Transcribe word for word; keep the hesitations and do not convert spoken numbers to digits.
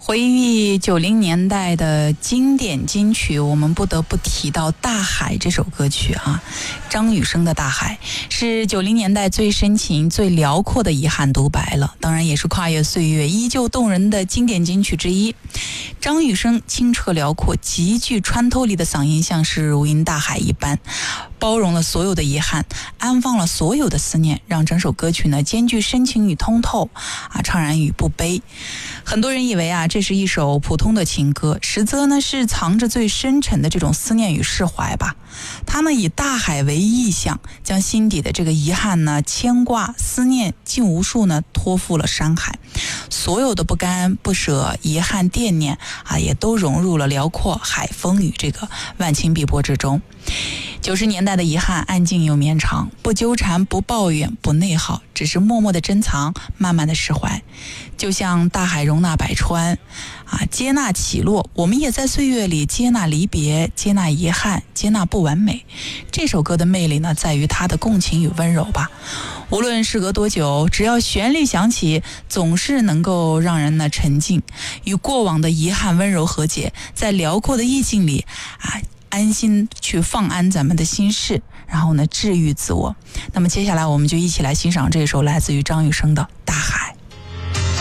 回忆九零年代的经典金曲，我们不得不提到《大海》这首歌曲啊。张雨生的《大海》是九零年代最深情、最辽阔的遗憾独白了，当然也是跨越岁月、依旧动人的经典金曲之一。张雨生清澈辽阔、极具穿透力的嗓音，像是如银大海一般，包容了所有的遗憾，安放了所有的思念，让整首歌曲呢兼具深情与通透啊，怅然与不悲。很多人以为啊，这是一首普通的情歌，实则呢是藏着最深沉的这种思念与释怀吧。他呢以大海为意象，将心底的这个遗憾呢、牵挂、思念，尽无数呢托付了山海。所有的不甘、不舍、遗憾、惦念啊，也都融入了辽阔海风与这个万顷碧波之中。九十年代的遗憾安静又绵长，不纠缠，不抱怨，不内耗，只是默默的珍藏，慢慢的释怀。就像大海容纳百川啊，接纳起落，我们也在岁月里接纳离别，接纳遗憾，接纳不完美。这首歌的魅力呢，在于它的共情与温柔吧。无论时隔多久，只要旋律响起，总是能够让人呢沉静，与过往的遗憾温柔和解，在辽阔的意境里啊，安心去放安咱们的心事，然后呢治愈自我。那么接下来我们就一起来欣赏这首来自于张雨生的